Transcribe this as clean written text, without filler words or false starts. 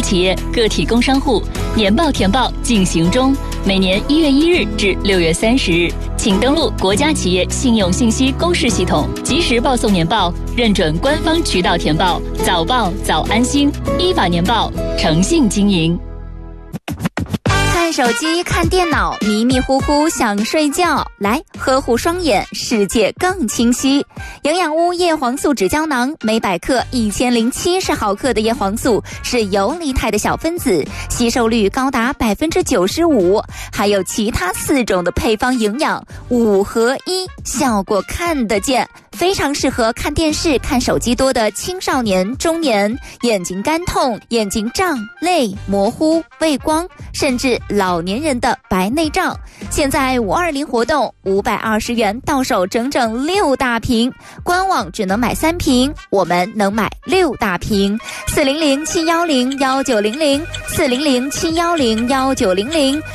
企业、个体工商户年报填报进行中，每年1月1日至6月30日，请登录国家企业信用信息公示系统，及时报送年报，认准官方渠道填报，早报早安心，依法年报，诚信经营。 看手机、看电脑，迷迷糊糊想睡觉，来呵护双眼，世界更清晰。营养屋叶黄素纸胶囊，每100克1070毫克的叶黄素是游离态的小分子，吸收率高达95%，还有其他4种的配方营养，5合1，效果看得见。非常适合看电视、看手机多的青少年、中年，眼睛干痛、眼睛胀、泪、模糊、畏光，甚至老年人的白内障。现在520活动，520元到手整整6大瓶，官网只能买3瓶，我们能买6大瓶。400-710-1900，400-710-1900。